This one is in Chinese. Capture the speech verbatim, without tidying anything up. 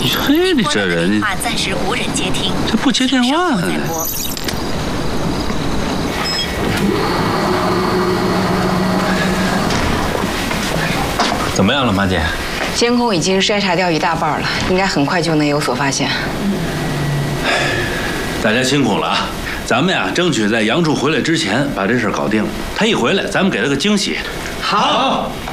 嘿，你这人， 电话暂时无人接听， 这不接电话呢？ 怎么样了，马姐？ 监控已经筛查掉一大半了，应该很快就能有所发现。 大家辛苦了啊！咱们呀，争取在杨处回来之前把这事搞定了。他一回来，咱们给他个惊喜。 好。